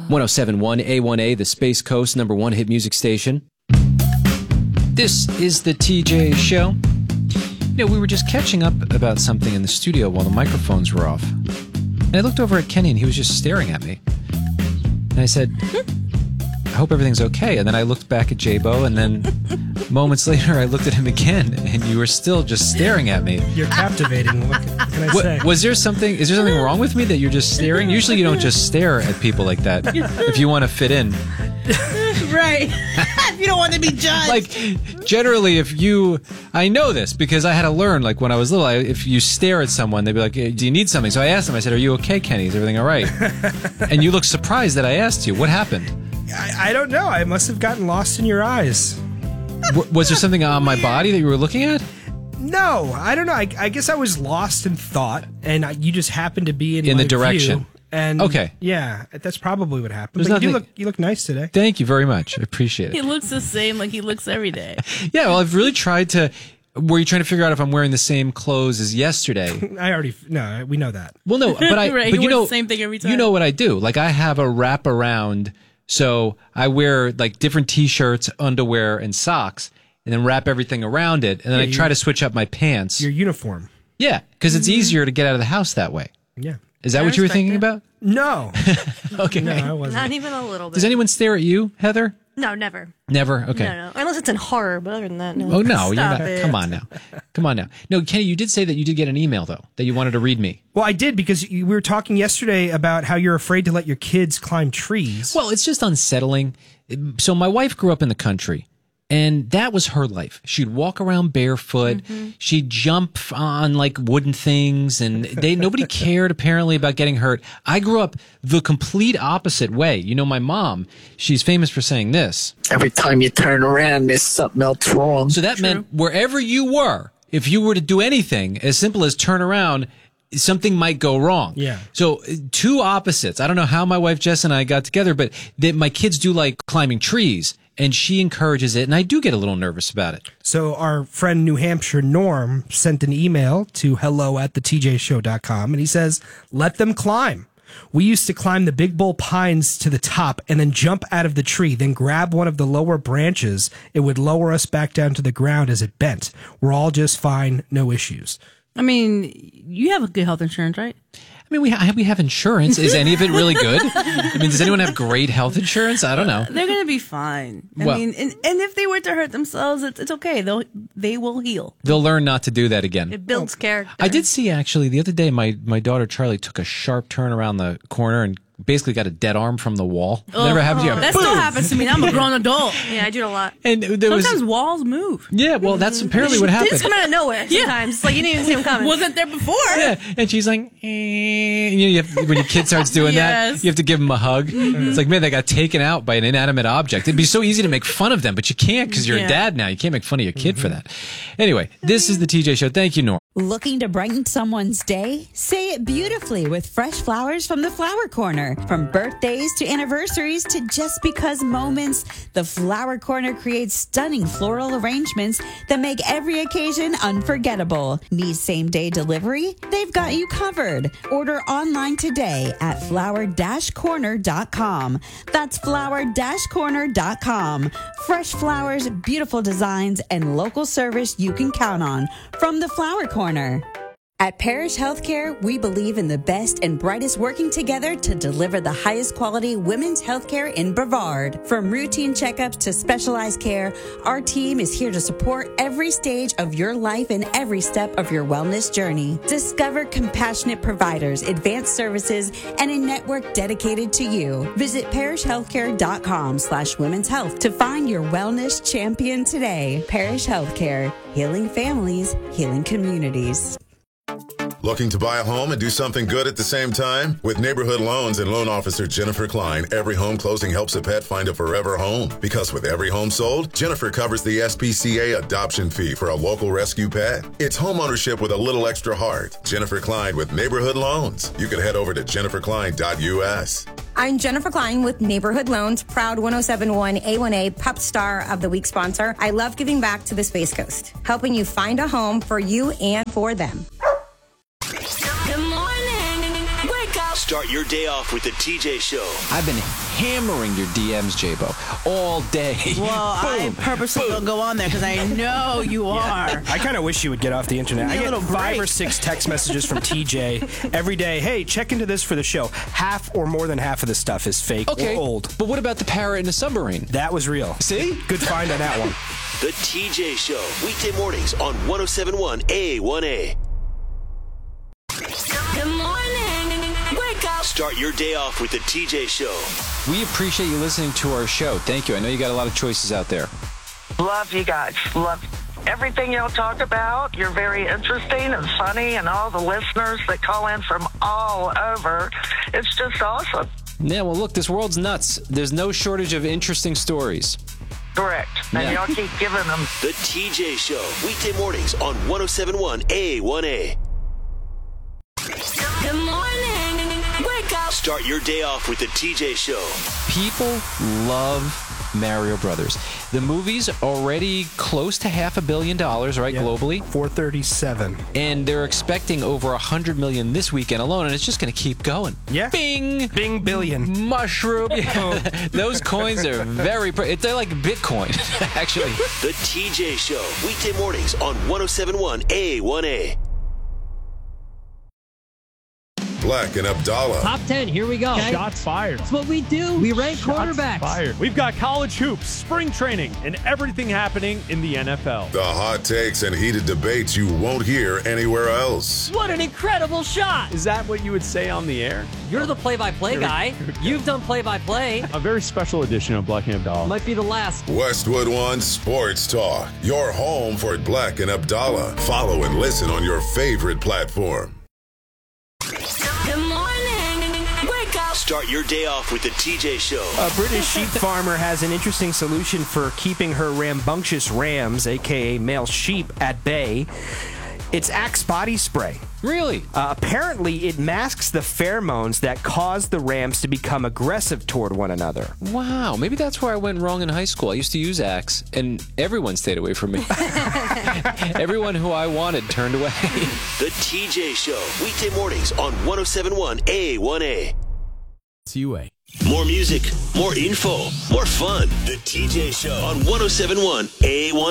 1071 A1A, the Space Coast #1 hit music station. This is the TJ Show. You know, we were just catching up about something in the studio while the microphones were off. And I looked over at Kenny and he was just staring at me. And I said, I hope everything's okay. And then I looked back at J-Bo, and then moments later I looked at him again, and you were still just staring at me. You're captivating. What can I say? Is there something wrong with me that you're just staring? Usually you don't just stare at people like that if you want to fit in. Right. If you don't want to be judged. Like, generally, I know this because I had to learn, like, when I was little, if you stare at someone, they'd be like, do you need something? So I asked him, I said, are you okay, Kenny? Is everything all right? And you look surprised that I asked you. What happened? I don't know. I must have gotten lost in your eyes. Was there something on my body that you were looking at? No, I don't know. I guess I was lost in thought, and you just happened to be in the my direction. View. And okay, yeah, that's probably what happened. But you look nice today. Thank you very much. I appreciate it. He looks the same like he looks every day. Yeah, well, I've really tried to. Were you trying to figure out if I'm wearing the same clothes as yesterday? No, we know that. Well, no, but right, but you know, the same thing every time. You know what I do? Like, I have a wrap around, so I wear like different T-shirts, underwear, and socks, and then wrap everything around it, and then I try to switch up my pants. Your uniform. Yeah, because it's easier to get out of the house that way. Yeah. Is that what you were thinking about? No. Okay. No, I wasn't. Not even a little bit. Does anyone stare at you, Heather? No, never. Never? Okay. No. Unless it's in horror, but other than that, no. Oh, no. You're Stop not. it. Come on now. No, Kenny, you did say that you did get an email, though, that you wanted to read me. Well, I did, because we were talking yesterday about how you're afraid to let your kids climb trees. Well, it's just unsettling. So my wife grew up in the country, and that was her life. She'd walk around barefoot. Mm-hmm. She'd jump on like wooden things, and nobody cared apparently about getting hurt. I grew up the complete opposite way. You know, my mom, she's famous for saying this. Every time you turn around, there's something else wrong. So that meant wherever you were, if you were to do anything as simple as turn around, something might go wrong. Yeah. So two opposites. I don't know how my wife Jess and I got together, but my kids do like climbing trees. And she encourages it, and I do get a little nervous about it. So our friend New Hampshire Norm sent an email to hello@thetjshow.com, and he says, let them climb. We used to climb the big bull pines to the top and then jump out of the tree, then grab one of the lower branches. It would lower us back down to the ground as it bent. We're all just fine, no issues. I mean, you have a good health insurance, right? I mean, we have insurance. Is any of it really good? I mean, does anyone have great health insurance? I don't know. They're going to be fine. I mean, and if they were to hurt themselves, it's okay. They will heal. They'll learn not to do that again. It builds character. I did see, actually, the other day, my daughter Charlie took a sharp turn around the corner and basically got a dead arm from the wall. Never happened to you. That still happens to me. I'm a grown adult. Yeah, I do it a lot. And sometimes walls move. Yeah, well, that's apparently what happened. It's come out of nowhere sometimes. It's like you didn't even see them coming. Wasn't there before. Yeah, and she's like, you know, when your kid starts doing that, you have to give them a hug. Mm-hmm. It's like, man, they got taken out by an inanimate object. It'd be so easy to make fun of them, but you can't because you're a dad now. You can't make fun of your kid for that. Anyway, this is the TJ Show. Thank you, Norm. Looking to brighten someone's day? Say it beautifully with fresh flowers from the Flower Corner. From birthdays to anniversaries to just because moments, the Flower Corner creates stunning floral arrangements that make every occasion unforgettable. Need same-day delivery? They've got you covered. Order online today at flower-corner.com. That's flower-corner.com. Fresh flowers, beautiful designs, and local service you can count on from the Flower Corner. At Parish Healthcare, we believe in the best and brightest working together to deliver the highest quality women's healthcare in Brevard. From routine checkups to specialized care, our team is here to support every stage of your life and every step of your wellness journey. Discover compassionate providers, advanced services, and a network dedicated to you. Visit parishhealthcare.com/women's health to find your wellness champion today. Parish Healthcare, healing families, healing communities. Looking to buy a home and do something good at the same time? With Neighborhood Loans and loan officer Jennifer Klein, every home closing helps a pet find a forever home. Because with every home sold, Jennifer covers the SPCA adoption fee for a local rescue pet. It's home ownership with a little extra heart. Jennifer Klein with Neighborhood Loans. You can head over to jenniferklein.us. I'm Jennifer Klein with Neighborhood Loans, proud 1071 A1A Pup Star of the Week sponsor. I love giving back to the Space Coast, helping you find a home for you and for them. Good morning. Wake up. Start your day off with the TJ Show. I've been hammering your DMs, J-Bo, all day. Well, I purposely don't go on there because I know you are. I kind of wish you would get off the internet. I get 5 or 6 text messages from TJ every day. Hey, check into this for the show. Half or more than half of the stuff is fake or old. But what about the parrot in the submarine? That was real. See? Good find on that one. The TJ Show, weekday mornings on 107.1 A1A. Good morning. Wake up. Start your day off with the TJ Show. We appreciate you listening to our show. Thank you. I know you got a lot of choices out there. Love you guys. Love everything y'all talk about. You're very interesting and funny, and all the listeners that call in from all over. It's just awesome. Yeah, well, look, this world's nuts. There's no shortage of interesting stories. Correct. And y'all keep giving them. The TJ Show, weekday mornings on 107.1 A1A. Good morning. Wake up. Start your day off with the TJ Show. People love Mario Brothers. The movie's already close to $500 million, right, globally? 437. And they're expecting over 100 million this weekend alone, and it's just going to keep going. Yeah. Bing! Bing billion. Mushroom. Those coins are very... They're like Bitcoin, actually. The TJ Show, weekday mornings on 107.1 A1A. Black and Abdallah. Top 10, here we go. Okay. Shots fired. That's what we do. We rank quarterbacks. Fired. We've got college hoops, spring training, and everything happening in the NFL. The hot takes and heated debates you won't hear anywhere else. What an incredible shot. Is that what you would say on the air? You're the play-by-play guy. You've done play-by-play. A very special edition of Black and Abdallah. Might be the last. Westwood One Sports Talk. Your home for Black and Abdallah. Follow and listen on your favorite platform. Good morning. Wake up. Start your day off with the TJ Show. A British sheep farmer has an interesting solution for keeping her rambunctious rams, a.k.a. male sheep, at bay. It's Axe body spray. Really? Apparently, it masks the pheromones that cause the rams to become aggressive toward one another. Wow, maybe that's where I went wrong in high school. I used to use Axe, and everyone stayed away from me. Everyone who I wanted turned away. The TJ Show, weekday mornings on 107.1 A1A. UA. More music, more info, more fun. The TJ Show on 107.1 A1A.